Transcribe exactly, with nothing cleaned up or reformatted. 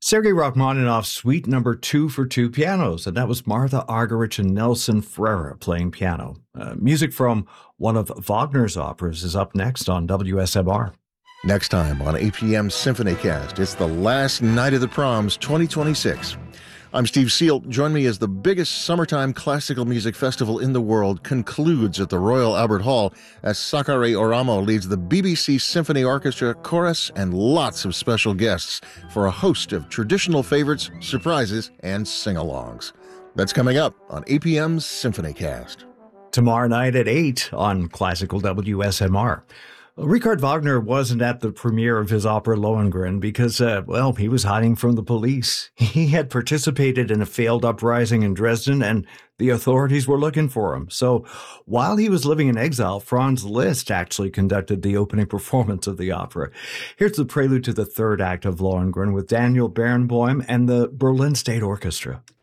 Sergei Rachmaninoff's Suite Number Two for two pianos, and that was Martha Argerich and Nelson Ferreira playing piano. Uh, music from one of Wagner's operas is up next on W S M R. Next time on A P M SymphonyCast, it's the last night of the proms twenty twenty-six. I'm Steve Seal. Join me as the biggest summertime classical music festival in the world concludes at the Royal Albert Hall as Sakari Oramo leads the B B C Symphony Orchestra, chorus, and lots of special guests for a host of traditional favorites, surprises, and sing-alongs. That's coming up on A P M's SymphonyCast. Tomorrow night at eight on Classical W S M R. Richard Wagner wasn't at the premiere of his opera Lohengrin because, uh, well, he was hiding from the police. He had participated in a failed uprising in Dresden, and the authorities were looking for him. So while he was living in exile, Franz Liszt actually conducted the opening performance of the opera. Here's the prelude to the third act of Lohengrin with Daniel Barenboim and the Berlin State Orchestra.